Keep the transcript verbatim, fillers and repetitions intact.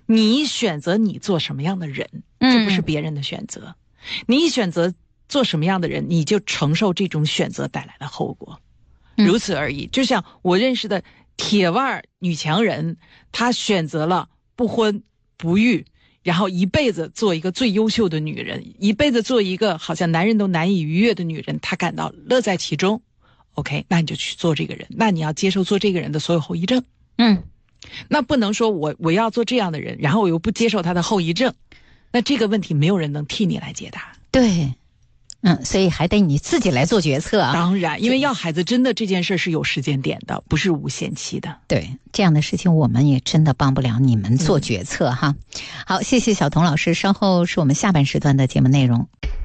你选择你做什么样的人，这不是别人的选择。你选择做什么样的人，你就承受这种选择带来的后果，如此而已。就像我认识的铁腕女强人，她选择了不婚不育，然后一辈子做一个最优秀的女人，一辈子做一个好像男人都难以逾越的女人，她感到乐在其中。OK， 那你就去做这个人，那你要接受做这个人的所有后遗症。 嗯， 那不能说我我要做这样的人，然后我又不接受他的后遗症，那这个问题没有人能替你来解答。 对，嗯，所以还得你自己来做决策啊。 当然，因为要孩子真的这件事是有时间点的，不是无限期的。 对，这样的事情我们也真的帮不了你们做决策哈。嗯、好，谢谢小童老师，稍后是我们下半时段的节目内容。